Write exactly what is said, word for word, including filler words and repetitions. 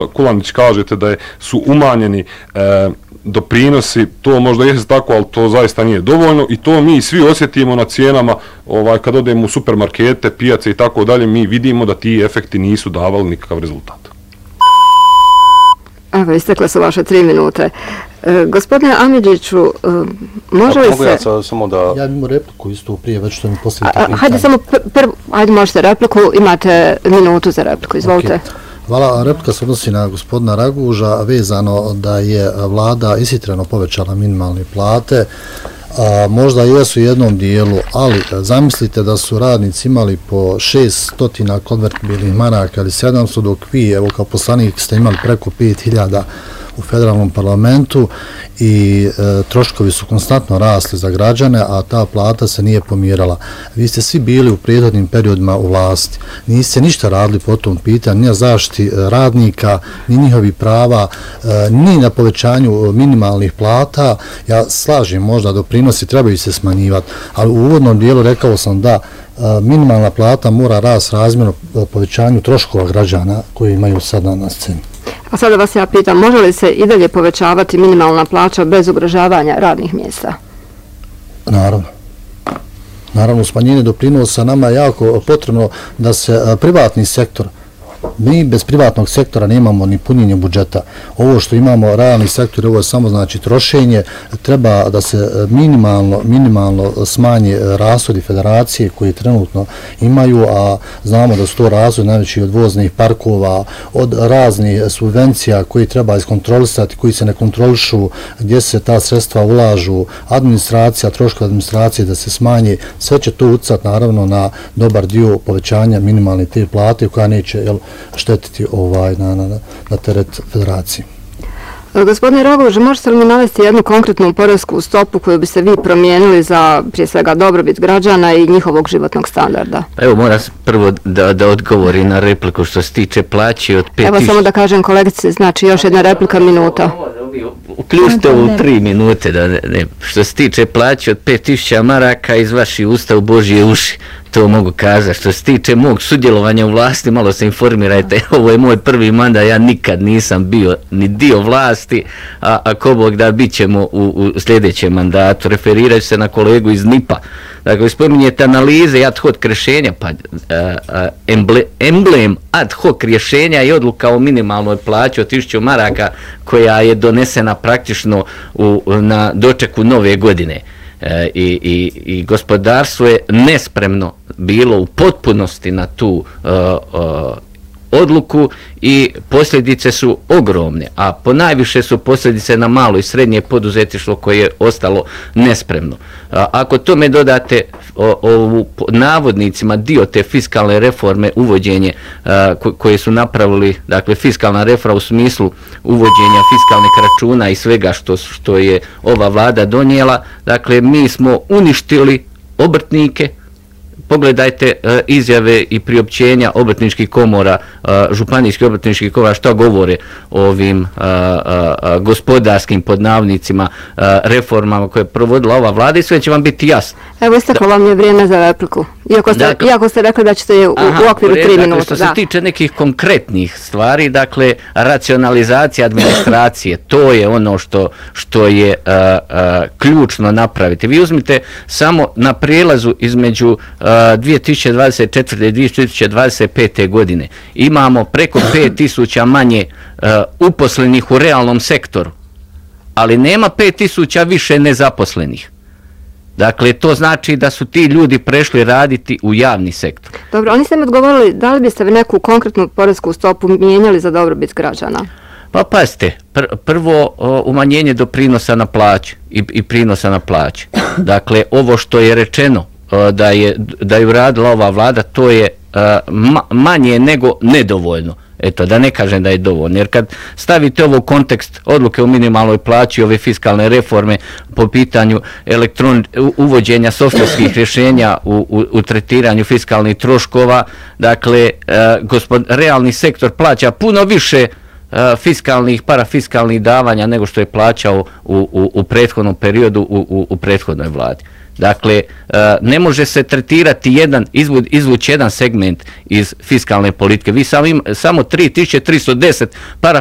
Kulanić kažete da je, su umanjeni e, doprinosi, to možda jeste tako, ali to zaista nije dovoljno i to mi svi osjetimo na cijenama, ovaj, kad odemo u supermarkete, pijace i tako dalje, mi vidimo da ti efekti nisu davali nikakav rezultat. Evo, istekle su vaše tri minute. E, gospodine Amidžiću, e, može li se... Mogu ja sad samo da... Ja imam repliku isto prije, već što mi postavite pitanje. Hajde samo prvo, hajde možete repliku, imate minutu za repliku, izvolite. Okay. Hvala, replika se odnosi na gospodina Raguža, vezano da je vlada ishitreno povećala minimalne plate, a, možda jesu u jednom dijelu, ali zamislite da su radnici imali po šesto konvertibilnih maraka ili sedamsto, dok vi, evo kao poslanik, ste imali preko pet hiljada u federalnom parlamentu i e, troškovi su konstantno rasli za građane, a ta plata se nije pomjerala. Vi ste svi bili u prethodnim periodima u vlasti. Niste ništa radili po tom pitanju, ni na zaštiti radnika, ni njihovi prava, e, ni na povećanju minimalnih plata. Ja slažem, možda doprinosi trebaju se smanjivati, ali u uvodnom dijelu rekao sam da e, minimalna plata mora rast razmjerno povećanju troškova građana koji imaju sada na sceni. A sada vas ja pitam, može li se i dalje povećavati minimalna plaća bez ugrožavanja radnih mjesta? Naravno. Naravno, smanjenje doprinosa nama je jako potrebno da se privatni sektor, mi bez privatnog sektora nemamo ni punjenje budžeta. Ovo što imamo, realni sektor, ovo je samo znači trošenje, treba da se minimalno, minimalno smanje rashodi federacije koji trenutno imaju, a znamo da su to rashodi najveći od voznih parkova, od raznih subvencija koji treba iskontrolisati, koji se ne kontrolišu, gdje se ta sredstva ulažu, administracija, troškova administracije da se smanje, sve će to utjecati naravno na dobar dio povećanja minimalne te plate koja neće, jel, štetiti ovaj, na, na, na teret federacije. Gospodine Raguž, možete li mi navesti jednu konkretnu poresku stopu koju biste vi promijenili za prije svega dobrobit građana i njihovog životnog standarda? Evo, moram prvo da, da odgovori na repliku što se tiče plaće od pet tisuća. Evo samo da kažem kolegice, znači još jedna replika minuta. Uključite u tri minute, da ne, ne. Što se tiče plaće od pet tisuća maraka iz vaših usta u Božje uši, to mogu kazati. Što se tiče mog sudjelovanja u vlasti, malo se informirajte, ovo je moj prvi mandat, ja nikad nisam bio ni dio vlasti, a ako Bog da bit ćemo u, u sljedećem mandatu. Referiraju se na kolegu iz N I P-a. Dakle, spominjete analize i ad hoc rješenja, pa a, a, emble, emblem ad hoc rješenja i odluka o minimalnoj plaći od tisuću maraka koja je donesena praktično u, na dočeku nove godine. E, i, i, i gospodarstvo je nespremno bilo u potpunosti na tu uh, uh, odluku i posljedice su ogromne, a ponajviše su posljedice na malo i srednje poduzetništvo koje je ostalo nespremno. A, ako tome dodate o, o, navodnicima dio te fiskalne reforme, uvođenje a, ko, koje su napravili, dakle fiskalna reforma u smislu uvođenja fiskalnih računa i svega što, što je ova vlada donijela, dakle mi smo uništili obrtnike. Pogledajte uh, izjave i priopćenja obrtničkih komora, uh, županijskih obrtničkih komora, što govore o ovim uh, uh, gospodarskim podnavnicima, uh, reformama koje je provodila ova vlada i sve će vam biti jasno. Evo, isteklo vam je vrijeme za repliku. Iako ste, dakle, iako ste rekli da ćete u, aha, u okviru tri dakle, minuta. Što da. se tiče nekih konkretnih stvari, dakle, racionalizacija administracije, to je ono što, što je uh, uh, ključno napraviti. Vi uzmite samo na prijelazu između uh, dvije tisuće dvadeset četvrte i dvije tisuće dvadeset pete godine imamo preko pet tisuća manje uh, uposlenih u realnom sektoru, ali nema pet tisuća više nezaposlenih. Dakle, to znači da su ti ljudi prešli raditi u javni sektor. Dobro, oni ste mi odgovorili, da li biste neku konkretnu poresku stopu mijenjali za dobrobit građana? Pa pazite, pr prvo o, umanjenje doprinosa na plaće i, i prinosa na plaće. Dakle, ovo što je rečeno o, da je, da je uradila ova vlada, to je a, ma, manje nego nedovoljno. Eto, da ne kažem da je dovoljno, jer kad stavite ovo u kontekst odluke o minimalnoj plaći, ove fiskalne reforme po pitanju elektron, uvođenja softverskih rješenja u, u, u tretiranju fiskalnih troškova, dakle, e, gospod, realni sektor plaća puno više e, fiskalnih, parafiskalnih davanja nego što je plaćao u, u, u prethodnom periodu, u, u, u prethodnoj vladi. Dakle, ne može se tretirati jedan, izvu, izvući jedan segment iz fiskalne politike. Vi samo, im, samo tri tisuće tristo deset para